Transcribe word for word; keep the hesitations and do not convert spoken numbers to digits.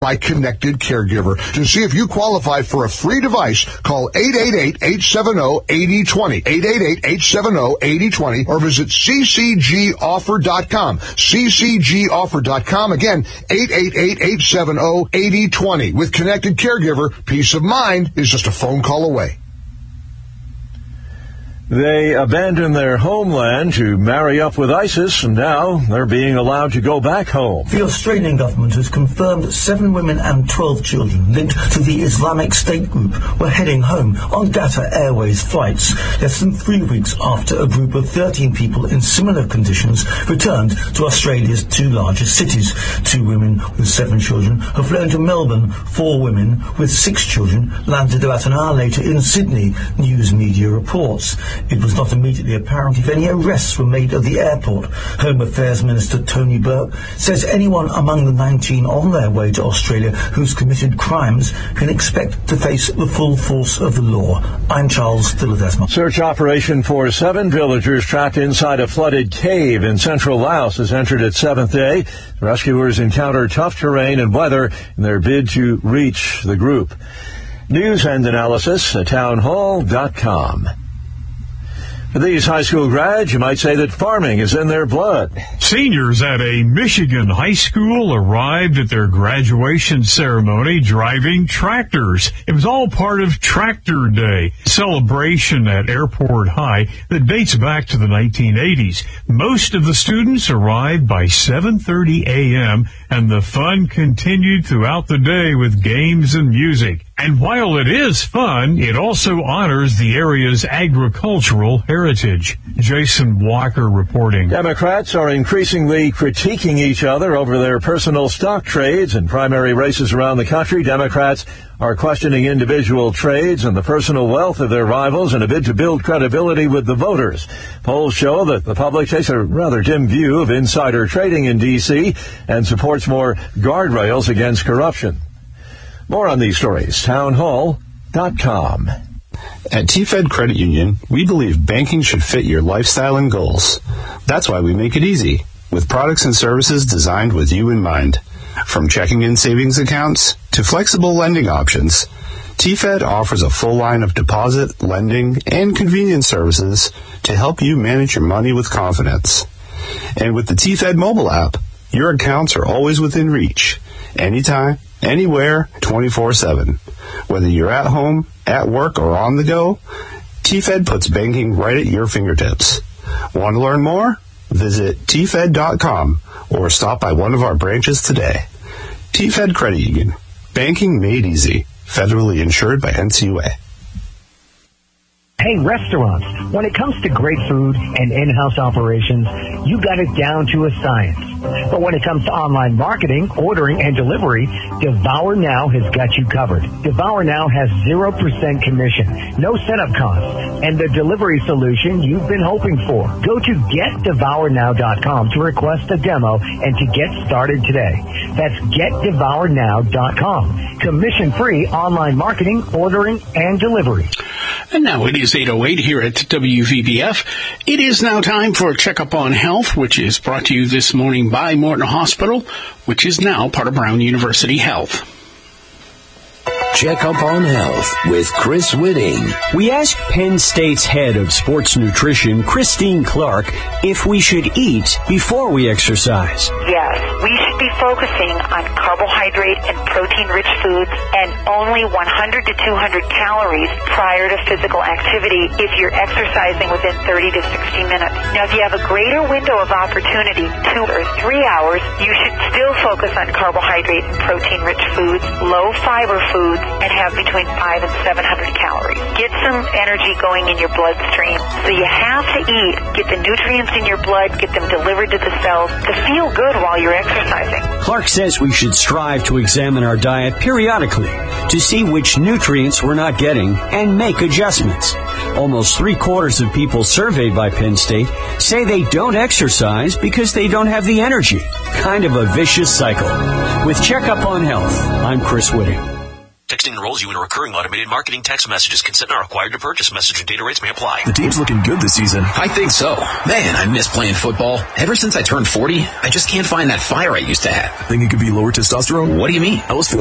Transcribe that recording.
by Connected Caregiver. To see if you qualify for a free device, call eight eight eight, eight seven zero, eight zero two zero, eight eight eight, eight seven zero, eight zero two zero, or visit c c g offer dot com, c c g offer dot com. Again, eight eight eight, eight seven zero, eight zero two zero. With Connected Caregiver, peace of mind is just a phone call away. They abandoned their homeland to marry up with ISIS, and now they're being allowed to go back home. The Australian government has confirmed that seven women and twelve children linked to the Islamic State group were heading home on Qatar Airways flights less than three weeks after a group of thirteen people in similar conditions returned to Australia's two largest cities. Two women with seven children have flown to Melbourne. Four women with six children landed about an hour later in Sydney, news media reports. It was not immediately apparent if any arrests were made at the airport. Home Affairs Minister Tony Burke says anyone among the nineteen on their way to Australia who's committed crimes can expect to face the full force of the law. I'm Charles Philadesma. Search operation for seven villagers trapped inside a flooded cave in central Laos has entered its seventh day. Rescuers encounter tough terrain and weather in their bid to reach the group. News and analysis at town hall dot com. For these high school grads, you might say that farming is in their blood. Seniors at a Michigan high school arrived at their graduation ceremony driving tractors. It was all part of Tractor Day, a celebration at Airport High that dates back to the nineteen eighties. Most of the students arrived by seven thirty a.m., and the fun continued throughout the day with games and music. And while it is fun, it also honors the area's agricultural heritage. Jason Walker reporting. Democrats are increasingly critiquing each other over their personal stock trades in primary races around the country. Democrats are questioning individual trades and the personal wealth of their rivals in a bid to build credibility with the voters. Polls show that the public takes a rather dim view of insider trading in D C and supports more guardrails against corruption. More on these stories, town hall dot com. At T-Fed Credit Union, we believe banking should fit your lifestyle and goals. That's why we make it easy, with products and services designed with you in mind. From checking and savings accounts to flexible lending options, T-Fed offers a full line of deposit, lending, and convenience services to help you manage your money with confidence. And with the T-Fed mobile app, your accounts are always within reach, anytime, anywhere, twenty-four seven. Whether you're at home, at work, or on the go, T-Fed puts banking right at your fingertips. Want to learn more? Visit T Fed dot com or stop by one of our branches today. T-Fed Credit Union. Banking made easy. Federally insured by N C U A. Hey, restaurants, when it comes to great food and in-house operations, you got it down to a science. But when it comes to online marketing, ordering, and delivery, Devour Now has got you covered. Devour Now has zero percent commission, no setup costs, and the delivery solution you've been hoping for. Go to get devour now dot com to request a demo and to get started today. That's get devour now dot com. Commission-free online marketing, ordering, and delivery. And now it is eight oh eight here at W V B F. It is now time for a checkup on health, which is brought to you this morning by Morton Hospital, which is now part of Brown University Health. Check Up on Health with Chris Whitting. We asked Penn State's head of sports nutrition, Christine Clark, if we should eat before we exercise. Yes, we should be focusing on carbohydrate and protein-rich foods and only one hundred to two hundred calories prior to physical activity if you're exercising within thirty to sixty minutes. Now, if you have a greater window of opportunity, two or three hours, you should still focus on carbohydrate and protein-rich foods, low-fiber foods, and have between five and seven hundred calories. Get some energy going in your bloodstream. So you have to eat, get the nutrients in your blood, get them delivered to the cells to feel good while you're exercising. Clark says we should strive to examine our diet periodically to see which nutrients we're not getting and make adjustments. Almost three quarters of people surveyed by Penn State say they don't exercise because they don't have the energy. Kind of a vicious cycle. With Checkup on Health, I'm Chris Whitting. Texting enrolls you in a recurring automated marketing text messages. Consent are required to purchase. Message and data rates may apply. The team's looking good this season. I think so. Man, I miss playing football. Ever since I turned forty, I just can't find that fire I used to have. Think it could be lower testosterone? What do you mean? I was